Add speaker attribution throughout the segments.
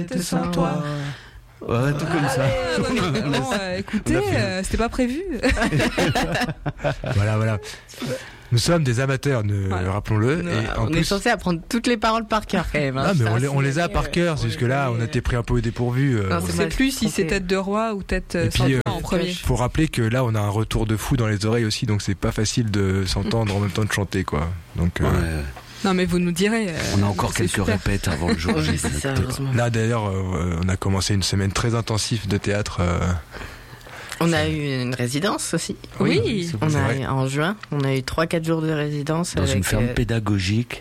Speaker 1: fête sans toi.
Speaker 2: Ouais, tout comme ça.
Speaker 3: Écoutez, c'était pas prévu.
Speaker 4: Voilà. Nous sommes des amateurs, rappelons-le.
Speaker 1: Et
Speaker 4: en
Speaker 1: on
Speaker 4: plus...
Speaker 1: est censé apprendre toutes les paroles par cœur quand même.
Speaker 4: Ah, mais on les a par cœur. Jusque-là, on a été pris un peu au dépourvu.
Speaker 3: On ne sait plus si c'est tête de roi ou tête sans toi en premier.
Speaker 4: Faut rappeler que là, on a un retour de fou dans les oreilles aussi, donc c'est pas facile de s'entendre en même temps de chanter, quoi. Donc.
Speaker 3: Non, mais vous nous direz.
Speaker 2: On a encore quelques répètes avant le jour J.
Speaker 4: Là, d'ailleurs, on a commencé une semaine très intensive de théâtre.
Speaker 1: On a eu une résidence aussi.
Speaker 3: Oui.
Speaker 1: En juin, on a eu 3-4 jours de résidence.
Speaker 2: Dans une ferme pédagogique.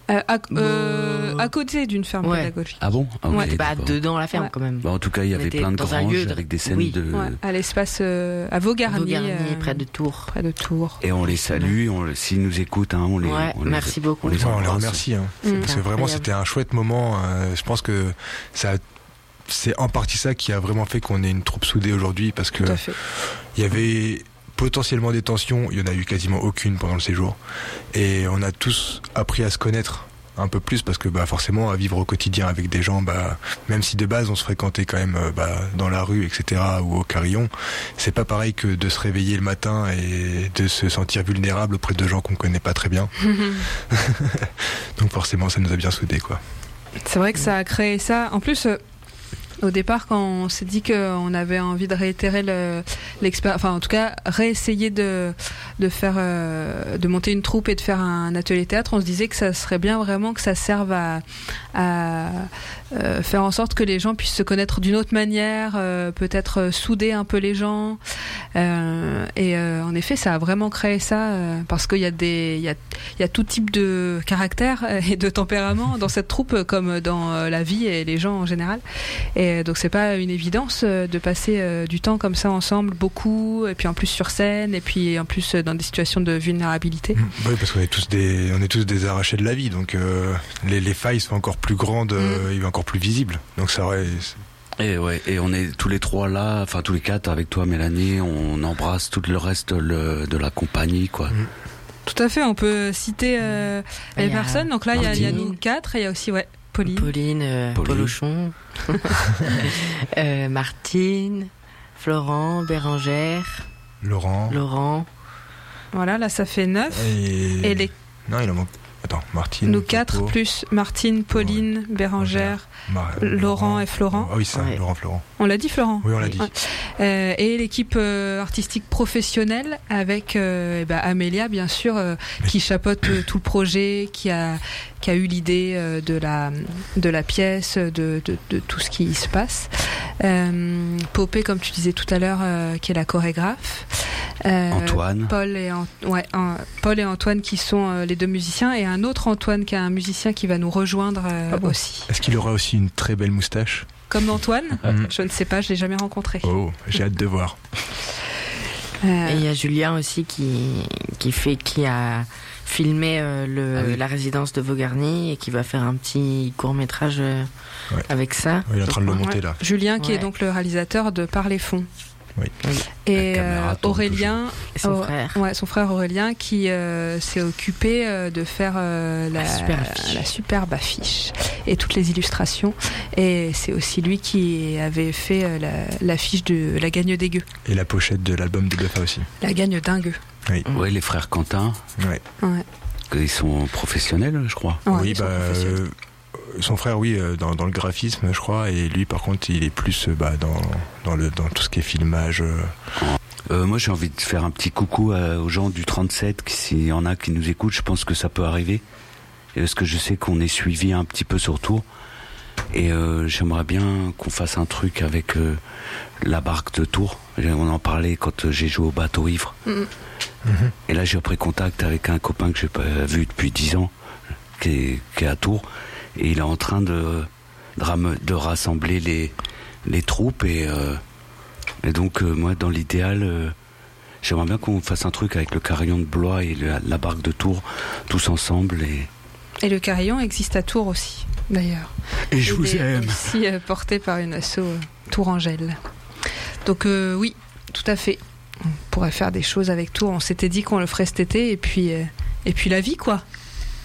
Speaker 3: À côté d'une ferme pédagogique.
Speaker 2: Ah bon?
Speaker 1: Pas dedans la ferme quand même.
Speaker 2: En tout cas, il y avait plein de granges avec des scènes de...
Speaker 3: à l'espace à Vaugarny,
Speaker 1: près de Tours.
Speaker 2: Et on les salue, s'ils nous écoutent, on les
Speaker 1: merci beaucoup.
Speaker 4: On les remercie. Parce que vraiment, c'était un chouette moment. Je pense que c'est en partie ça qui a vraiment fait qu'on ait une troupe soudée aujourd'hui, parce que il y avait potentiellement des tensions, il y en a eu quasiment aucune pendant le séjour, et on a tous appris à se connaître un peu plus, parce que forcément, à vivre au quotidien avec des gens, même si de base on se fréquentait quand même dans la rue, etc., ou au carillon, c'est pas pareil que de se réveiller le matin et de se sentir vulnérable auprès de gens qu'on connaît pas très bien. Donc forcément, ça nous a bien soudés, quoi.
Speaker 3: C'est vrai que ça a créé ça. En plus, au départ, quand on s'est dit qu'on avait envie de réitérer l'expérience, enfin en tout cas réessayer de monter une troupe et de faire un atelier théâtre, on se disait que ça serait bien vraiment que ça serve à faire en sorte que les gens puissent se connaître d'une autre manière, peut-être souder un peu les gens. En effet, ça a vraiment créé ça, parce qu'il y a tout type de caractère et de tempérament dans cette troupe, comme dans la vie et les gens en général. Et donc c'est pas une évidence de passer du temps comme ça ensemble, beaucoup, et puis en plus sur scène, et puis en plus dans des situations de vulnérabilité.
Speaker 4: Oui, parce qu'on est tous des arrachés de la vie, donc les failles sont encore plus grandes et encore plus visibles. Donc ça aurait...
Speaker 2: Et on est tous les trois là, enfin tous les quatre avec toi, Mélanie, on embrasse tout le reste de la compagnie, quoi.
Speaker 3: Tout à fait, on peut citer les personnes. Donc là, il y a nous quatre, et il y a aussi Pauline,
Speaker 1: Polochon, Martine, Florent, Bérangère, Laurent.
Speaker 3: Voilà, là ça fait 9.
Speaker 4: Et les... Non, il en manque. Attends, Martine.
Speaker 3: Nous 4 plus Martine, Pauline, Bérangère, Laurent et Florent.
Speaker 4: Ah oui, ça, Laurent, Florent.
Speaker 3: On l'a dit, Florent?
Speaker 4: Oui, on l'a dit.
Speaker 3: Et l'équipe artistique professionnelle avec Amélia, bien sûr, qui chapeaute tout le projet, qui a eu l'idée de la pièce, de tout ce qui se passe. Popé, comme tu disais tout à l'heure, qui est la chorégraphe.
Speaker 2: Antoine.
Speaker 3: Paul et Antoine qui sont les deux musiciens, et un autre Antoine qui est un musicien qui va nous rejoindre aussi.
Speaker 4: Est-ce qu'il aura aussi une très belle moustache?
Speaker 3: Comme Antoine? Je ne sais pas, je l'ai jamais rencontré.
Speaker 4: Oh, j'ai hâte de voir.
Speaker 1: Et il y a Julien aussi qui a filmé la résidence de Vaugarny et qui va faire un petit court-métrage avec ça.
Speaker 4: Il est en train de le monter là.
Speaker 3: Julien qui est donc le réalisateur de Par les fonds.
Speaker 4: Oui.
Speaker 3: Et Aurélien,
Speaker 1: son frère.
Speaker 3: Son frère Aurélien qui s'est occupé de faire la superbe affiche et toutes les illustrations. Et c'est aussi lui qui avait fait l'affiche de La Gagne des Gueux. Et
Speaker 4: la pochette de l'album de Buffa aussi.
Speaker 3: La Gagne d'un Gueux.
Speaker 2: Oui. Ouais, les frères Quentin.
Speaker 4: Ouais.
Speaker 2: Ils sont professionnels, je crois.
Speaker 4: Oui, son frère, dans le graphisme, je crois, et lui, par contre, il est plus dans tout ce qui est filmage.
Speaker 2: Moi, j'ai envie de faire un petit coucou aux gens du 37, s'il y en a qui nous écoutent, je pense que ça peut arriver. Et parce que je sais qu'on est suivi un petit peu sur Tours, et j'aimerais bien qu'on fasse un truc avec la barque de Tours. On en parlait quand j'ai joué au bateau ivre. Et là, j'ai pris contact avec un copain que j'ai pas vu depuis 10 ans, qui est à Tours. Et il est en train de rassembler les troupes, et donc moi dans l'idéal j'aimerais bien qu'on fasse un truc avec le carillon de Blois et la barque de Tours tous ensemble.
Speaker 3: Et le carillon existe à Tours aussi d'ailleurs.
Speaker 2: Et je vous aime.
Speaker 3: Aussi porté par une asso Tourangelle. Donc oui, tout à fait. On pourrait faire des choses avec Tours. On s'était dit qu'on le ferait cet été, et puis la vie, quoi.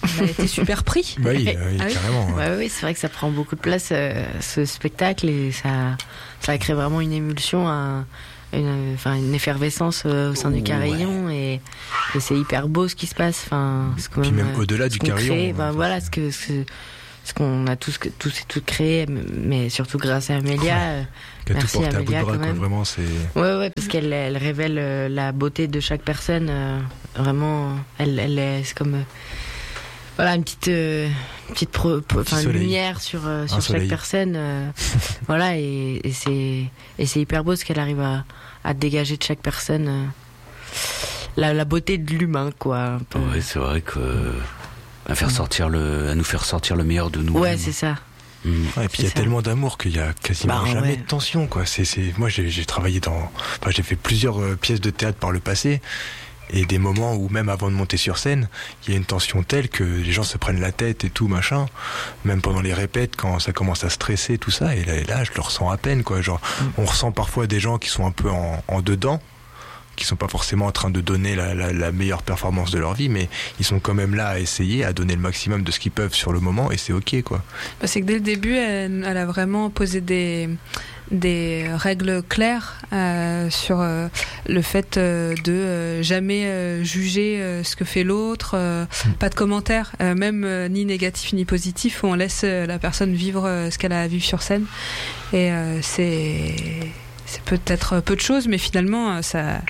Speaker 3: a été super pris.
Speaker 4: Oui, carrément.
Speaker 1: Oui, c'est vrai que ça prend beaucoup de place, ce spectacle, et ça crée vraiment une émulsion, une effervescence au sein du Carillon, et c'est hyper beau ce qui se passe.
Speaker 4: Puis même au-delà du Carillon.
Speaker 1: Voilà, ce qu'on a tous et toutes créé, mais surtout grâce à Amélia.
Speaker 4: Qui a tout porté à bout de bras, quoi, vraiment, c'est...
Speaker 1: Ouais, parce qu'elle révèle la beauté de chaque personne. Vraiment, c'est comme... voilà, une petite lumière sur chaque personne. Voilà, et c'est hyper beau ce qu'elle arrive à dégager de chaque personne. La beauté de l'humain, quoi.
Speaker 2: Ouais, c'est vrai que... à nous faire sortir le meilleur de nous.
Speaker 1: Ouais, c'est ça.
Speaker 4: Et puis il y a tellement d'amour qu'il y a quasiment jamais de tension, quoi. Moi j'ai travaillé j'ai fait plusieurs pièces de théâtre par le passé, et des moments où même avant de monter sur scène, il y a une tension telle que les gens se prennent la tête et tout machin. Même pendant les répètes, quand ça commence à stresser, tout ça, et là je le ressens à peine, quoi. Genre on ressent parfois des gens qui sont un peu en dedans, qui sont pas forcément en train de donner la meilleure performance de leur vie, mais ils sont quand même là à essayer, à donner le maximum de ce qu'ils peuvent sur le moment, et c'est ok, quoi.
Speaker 3: C'est que dès le début, elle a vraiment posé des règles claires sur le fait de jamais juger ce que fait l'autre, pas de commentaires, même ni négatifs ni positifs, où on laisse la personne vivre ce qu'elle a à vivre sur scène, et c'est peut-être peu de choses, mais finalement, ça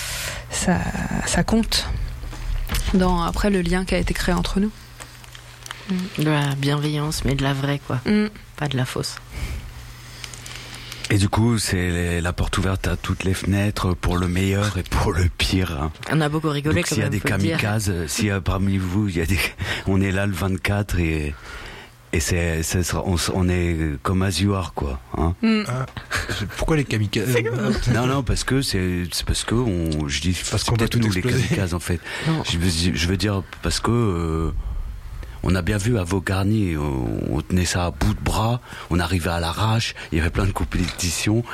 Speaker 3: compte dans, après, le lien qui a été créé entre nous.
Speaker 1: De la bienveillance, mais de la vraie, quoi. Pas de la fausse.
Speaker 2: Et du coup, c'est la porte ouverte à toutes les fenêtres, pour le meilleur et pour le pire. Hein.
Speaker 1: On a beaucoup rigolé.
Speaker 2: Donc, s'il y a des kamikazes, s'il y a parmi vous, on est là le 24, et on est comme As You Are, quoi. Hein.
Speaker 4: Pourquoi les kamikazes?
Speaker 2: Non, parce que c'est parce que je dis parce qu'on peut-être nous les kamikazes, en fait. Je veux dire parce que on a bien vu à Vaugharny, on tenait ça à bout de bras, on arrivait à l'arrache, il y avait plein de compétitions,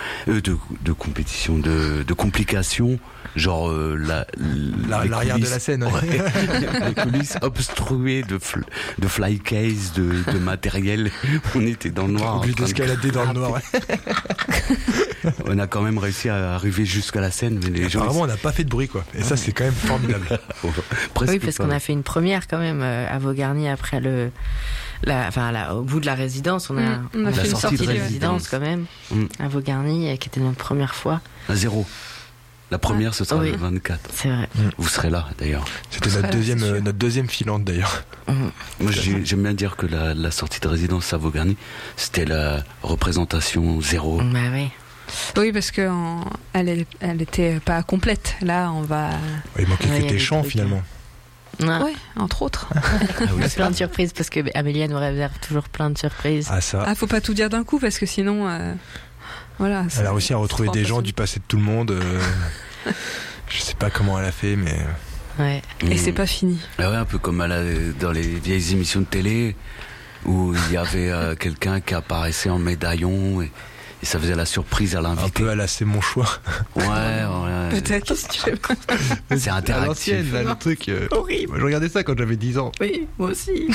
Speaker 2: de complications, genre
Speaker 4: l'arrière de la scène.
Speaker 2: Ouais. Les coulisses obstruées de fly case, de matériel. On était dans le noir.
Speaker 4: Obligé d'escalader dans le noir.
Speaker 2: On a quand même réussi à arriver jusqu'à la scène, mais les gens.
Speaker 4: Apparemment, on n'a pas fait de bruit, quoi. Et ça, c'est quand même formidable.
Speaker 1: Oui, parce qu'on a fait une première quand même à Vaugharny après au bout de la résidence. On a fait une sortie de résidence quand même à Vaugharny, qui était notre première fois.
Speaker 2: À 0. La première, ce sera le 24.
Speaker 1: C'est vrai.
Speaker 2: Vous serez là, d'ailleurs.
Speaker 4: C'était notre deuxième filante, d'ailleurs.
Speaker 2: Moi, j'aime bien dire que la sortie de résidence à Vaugharny, c'était la représentation 0.
Speaker 1: Bah oui.
Speaker 3: Oui, parce que elle était pas complète. Là, on va.
Speaker 4: Il manquait que des chants, finalement.
Speaker 3: Oui, entre autres.
Speaker 1: Plein de surprises, parce que Amélia nous réserve toujours plein de surprises.
Speaker 3: Faut pas tout dire d'un coup, parce que sinon. Voilà,
Speaker 4: elle a réussi à retrouver des gens du passé de tout le monde. Je sais pas comment elle a fait, mais.
Speaker 3: Ouais. Et c'est pas fini.
Speaker 2: Ah ouais, un peu comme dans les vieilles émissions de télé, où il y avait quelqu'un qui apparaissait en médaillon, et ça faisait la surprise à l'invité.
Speaker 4: Un peu à la C'est mon choix.
Speaker 2: Ouais.
Speaker 3: Peut-être, si tu veux.
Speaker 2: C'est interactif.
Speaker 4: Là, le truc.
Speaker 1: Horrible.
Speaker 4: Moi, je regardais ça quand j'avais 10 ans.
Speaker 1: Oui, moi aussi.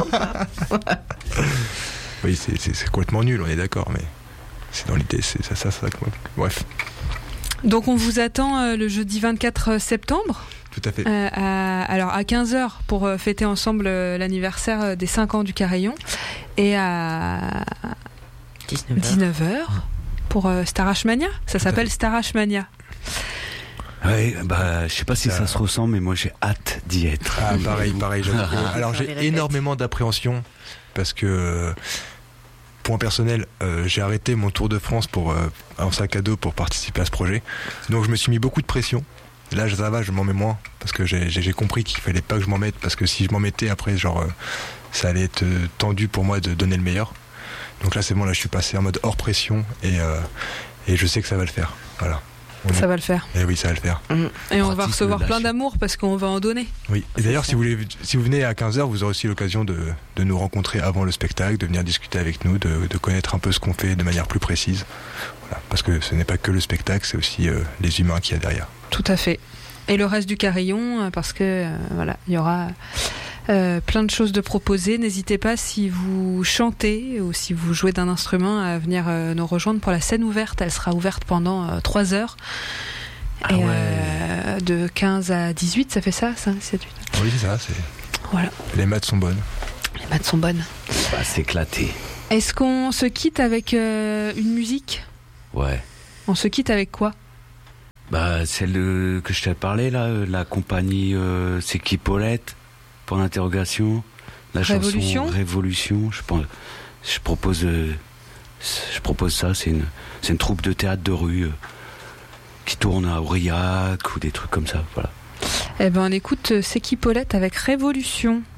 Speaker 4: Oui, c'est complètement nul, on est d'accord, mais c'est dans l'idée, c'est ça. Bref.
Speaker 3: Donc on vous attend le jeudi 24 septembre.
Speaker 4: Tout à fait.
Speaker 3: Alors à 15h pour fêter ensemble l'anniversaire des 5 ans du Carillon, et à 19h pour Starashmania. Ça s'appelle Starashmania.
Speaker 2: Oui, je sais pas si ça se ressent, mais moi j'ai hâte d'y être.
Speaker 4: Pareil. Alors j'ai énormément d'appréhension, parce que point personnel, j'ai arrêté mon tour de France en sac à dos pour participer à ce projet. Donc je me suis mis beaucoup de pression. Là, ça va, je m'en mets moins, parce que j'ai compris qu'il fallait pas que je m'en mette, parce que si je m'en mettais après, ça allait être tendu pour moi de donner le meilleur. Donc là, c'est bon, là, je suis passé en mode hors pression, et je sais que ça va le faire. Voilà.
Speaker 3: Ça va le faire.
Speaker 4: Et oui, ça va le faire.
Speaker 3: Et on va recevoir plein d'amour, parce qu'on va en donner.
Speaker 4: Oui. Et d'ailleurs, si vous venez à 15h, vous aurez aussi l'occasion de nous rencontrer avant le spectacle, de venir discuter avec nous, de connaître un peu ce qu'on fait de manière plus précise. Voilà. Parce que ce n'est pas que le spectacle, c'est aussi les humains qu'il y a derrière.
Speaker 3: Tout à fait. Et le reste du Carillon, parce que il y aura plein de choses de proposer. N'hésitez pas, si vous chantez ou si vous jouez d'un instrument, à venir nous rejoindre pour la scène ouverte. Elle sera ouverte pendant 3 heures.
Speaker 2: Ah
Speaker 3: et
Speaker 2: ouais.
Speaker 3: De 15 à 18, ça fait ça 5, 7, 8.
Speaker 4: Oui, c'est ça.
Speaker 3: Voilà.
Speaker 4: Les maths sont bonnes.
Speaker 3: Les maths sont bonnes.
Speaker 2: Bah, c'est éclaté.
Speaker 3: Est-ce qu'on se quitte avec une musique ?
Speaker 2: Ouais.
Speaker 3: On se quitte avec quoi ?
Speaker 2: Bah, celle que je t'ai parlé, là, la compagnie, c'est qui, Paulette ? Pour l'interrogation. La
Speaker 3: Révolution.
Speaker 2: Chanson Révolution, je propose ça, c'est une troupe de théâtre de rue qui tourne à Aurillac ou des trucs comme ça, voilà.
Speaker 3: Eh ben on écoute C'est qui Paulette avec Révolution.